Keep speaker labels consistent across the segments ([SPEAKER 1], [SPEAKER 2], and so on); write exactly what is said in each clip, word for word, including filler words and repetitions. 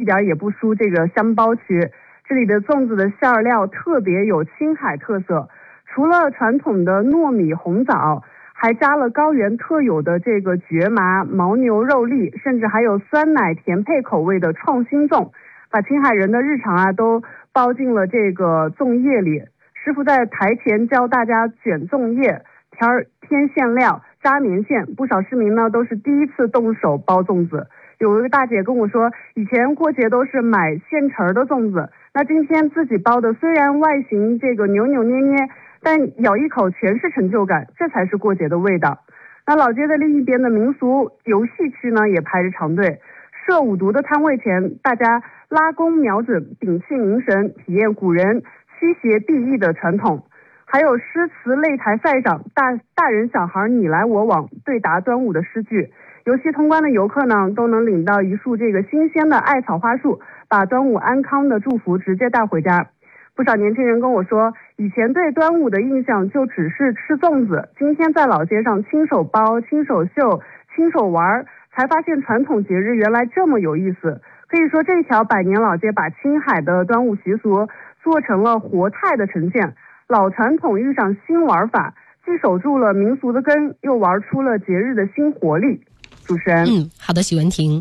[SPEAKER 1] 点也不输这个香包区。这里的粽子的馅料特别有青海特色，除了传统的糯米红枣，还加了高原特有的这个蕨麻、牦牛肉粒，甚至还有酸奶甜配口味的创新粽，把青海人的日常啊都包进了这个粽叶里。师傅在台前教大家卷粽叶、添添馅料、扎棉线，不少市民呢都是第一次动手包粽子。有一个大姐跟我说，以前过节都是买现成的粽子，那今天自己包的，虽然外形这个扭扭捏捏，但咬一口全是成就感，这才是过节的味道。那老街的另一边的民俗游戏区呢，也排着长队。设五毒的摊位前，大家拉弓瞄准，屏气凝神，体验古人驱邪避疫的传统。还有诗词擂台赛上，大大人小孩你来我往，对答端午的诗句。游戏通关的游客呢，都能领到一束这个新鲜的艾草花束，把端午安康的祝福直接带回家。不少年轻人跟我说，以前对端午的印象就只是吃粽子，今天在老街上亲手包、亲手绣、亲手玩，才发现传统节日原来这么有意思。可以说这条百年老街把青海的端午习俗做成了活态的呈现，老传统遇上新玩法，既守住了民俗的根，又玩出了节日的新活力。主持人，
[SPEAKER 2] 嗯，好的，许文婷。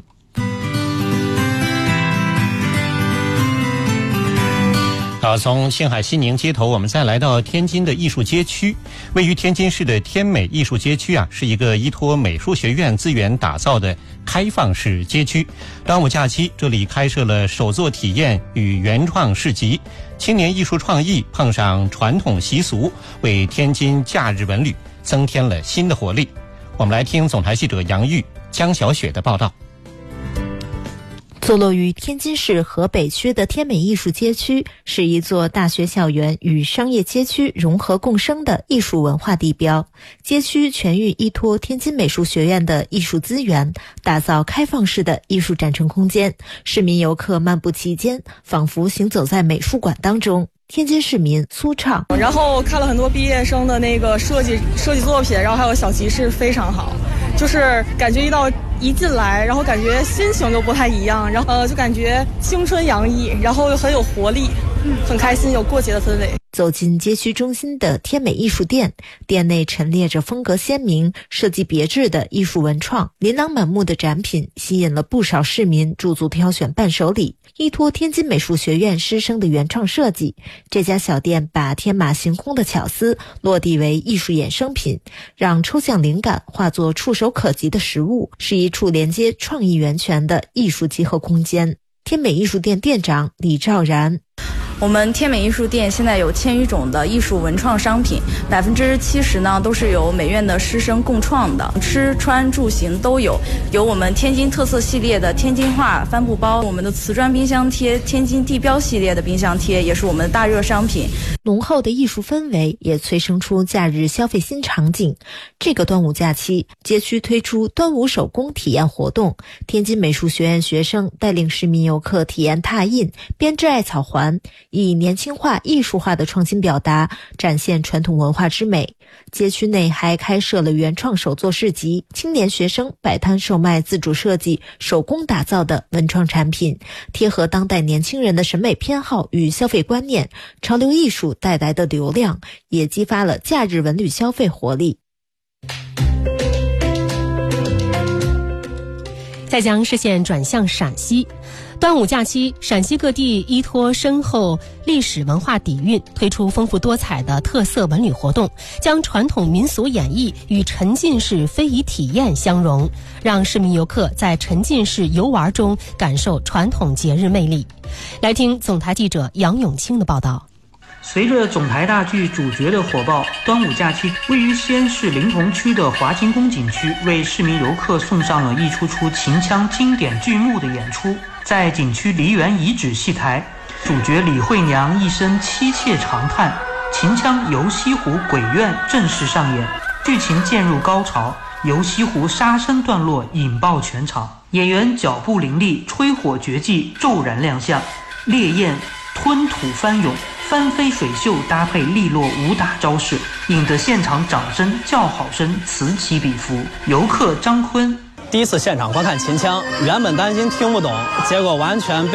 [SPEAKER 3] 好，从青海西宁街头，我们再来到天津的艺术街区。位于天津市的天美艺术街区啊，是一个依托美术学院资源打造的开放式街区。端午假期，这里开设了手作体验与原创市集，青年艺术创意碰上传统习俗，为天津假日文旅增添了新的活力。我们来听总台记者杨玉、江小雪的报道。
[SPEAKER 4] 坐落于天津市河北区的天美艺术街区，是一座大学校园与商业街区融合共生的艺术文化地标。街区全域依托天津美术学院的艺术资源，打造开放式的艺术展陈空间，市民游客漫步其间，仿佛行走在美术馆当中。天津市民苏畅，
[SPEAKER 5] 然后看了很多毕业生的那个设计设计作品，然后还有小集市，非常好，就是感觉一到一进来，然后感觉心情就不太一样，然后呃就感觉青春洋溢，然后又很有活力，很开心，有过节的氛围。
[SPEAKER 4] 走进街区中心的天美艺术店，店内陈列着风格鲜明、设计别致的艺术文创，琳琅满目的展品吸引了不少市民驻足挑选伴手礼。依托天津美术学院师生的原创设计，这家小店把天马行空的巧思落地为艺术衍生品，让抽象灵感化作触手可及的实物，是一处连接创意源泉的艺术集合空间。天美艺术店店长李兆然，
[SPEAKER 6] 我们天美艺术店现在有千余种的艺术文创商品，百分之七十呢都是由美院的师生共创的，吃穿住行都有。有我们天津特色系列的天津话帆布包，我们的瓷砖冰箱贴，天津地标系列的冰箱贴也是我们的大热商品。
[SPEAKER 4] 浓厚的艺术氛围也催生出假日消费新场景。这个端午假期，街区推出端午手工体验活动，天津美术学院学生带领市民游客体验拓印、编织艾草环，以年轻化、艺术化的创新表达，展现传统文化之美。街区内还开设了原创手作市集，青年学生摆摊售卖自主设计、手工打造的文创产品，贴合当代年轻人的审美偏好与消费观念。潮流艺术带来的流量，也激发了假日文旅消费活力。
[SPEAKER 2] 再将视线转向陕西。端午假期，陕西各地依托深厚历史文化底蕴，推出丰富多彩的特色文旅活动，将传统民俗演绎与沉浸式非遗体验相融，让市民游客在沉浸式游玩中感受传统节日魅力。来听总台记者杨永清的报道。
[SPEAKER 7] 随着总台大剧主角的火爆，端午假期位于西安市临潼区的华清宫景区为市民游客送上了一出出秦腔经典剧目的演出。在景区梨园遗址戏台，主角李慧娘一声凄切长叹，秦腔游西湖鬼怨正式上演，剧情渐入高潮，游西湖杀声段落引爆全场，演员脚步凌厉，吹火绝技骤然亮相，烈焰吞吐翻涌，翻飞水袖搭配利落武打招式，引得现场掌声叫好声此起彼伏。游客张坤，
[SPEAKER 8] 第一次现场观看秦腔，原本担心听不懂，结果完全被